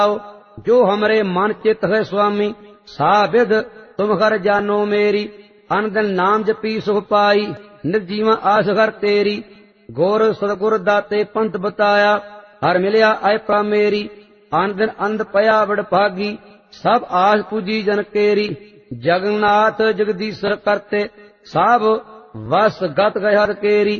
जो हमरे मन चित है स्वामी सा विद तुम घर जानो मेरी। अन दिन नाम जपी सुख पाई निर्जीवा आस घर तेरी। गुर सतगुर दाते पंथ बताया हर मिलिया ऐपा मेरी। अन दिन अंध पया बड़ भागी सब आस पूजी जन केरी। जगन्नाथ जगदीश्वर करते सब वस गत गए हर केरी।